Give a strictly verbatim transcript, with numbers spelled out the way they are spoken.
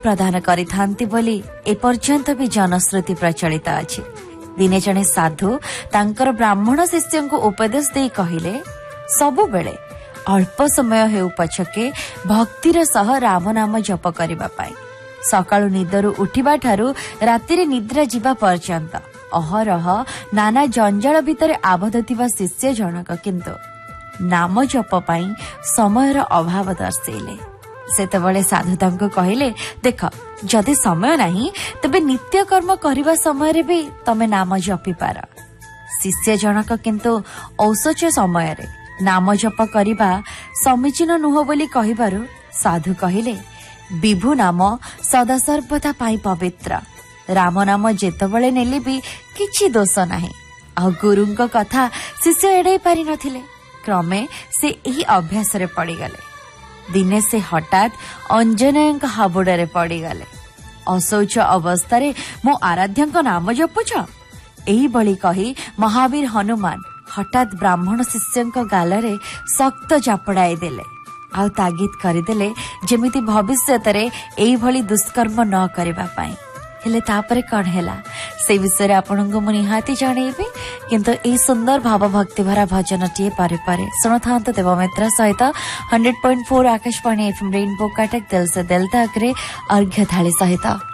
प्रदान करिथांती बोली एपर्यंत भी जनश्रुति प्रचलित अछि। दिने जने साधु तांकर ब्राह्मण शिष्य को उपदेश दे कहिले सबु बेले अल्प समय हेउ पछके भक्तिर सह राम नाम जप करिबा पाई सकाळु निदरु उठिबा ठारू रातिरे निद्रा जीवा पर्यंत अहरह नाना जंजाल भितर आबद्ध थिबा शिष्य जनक किंतु नाम जप पाई समयर अभाव दर्शेले। सेतबळे साधु तांको कहिले देख जदि समय नाही तबे नित्य कर्म करिबा समय रे भी तमे नाम जपि पार। शिष्य जनक किंतु औसच समय रे नाम जप करिबा समीचीन नुह बोली कहिबारु साधु कहिले विभु नाम सदा सर्वदा पाई पवित्र। राम नाम जेतबळे नेले भी किछि दोष नाही। आ गुरुंक कथा शिष्य एडै पारि नथिले। क्रमे से एही अभ्यास रे पड़ी गले। दिने से हठात अंजनेय हाबुड़े पड़ी गले। असौच अवस्था मो आराध्य नाम जपुछ एही बळी कही महावीर हनुमान हठात ब्राह्मण शिष्य गालरे शक्त चापड़ाई देले आ तागिद करदेले जेमिति भविष्यत रे एही भली दुष्कर्म न करबा पाई। हेले तापरे कौन हैला से विषय आपनको मु निहाती जणेबी किंतु ए सुंदर भाव भक्ति भरा भजन टीए पारे पारे सुनथांत देवमित्र सहित hundred point four Akashvani FM rainbow Cuttack दिल से दिल तक रे अर्घ्य थाली सहित।